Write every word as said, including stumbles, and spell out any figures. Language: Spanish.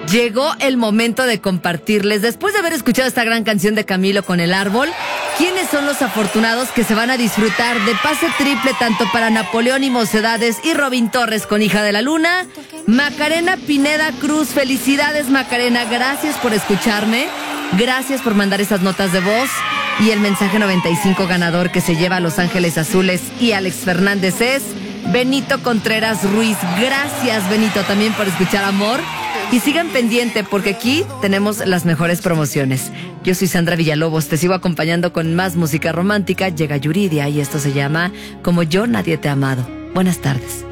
Llegó el momento de compartirles, después de haber escuchado esta gran canción de Camilo con El Árbol, quiénes son los afortunados que se van a disfrutar de pase triple tanto para Napoleón y Mocedades y Robin Torres con Hija de la Luna. Macarena Pineda Cruz, felicidades Macarena, gracias por escucharme, gracias por mandar esas notas de voz. Y el mensaje noventa y cinco ganador que se lleva a Los Ángeles Azules y Alex Fernández es Benito Contreras Ruiz. Gracias, Benito, también por escuchar Amor. Y sigan pendiente porque aquí tenemos las mejores promociones. Yo soy Sandra Villalobos, te sigo acompañando con más música romántica. Llega Yuridia y esto se llama Como yo nadie te ha amado. Buenas tardes.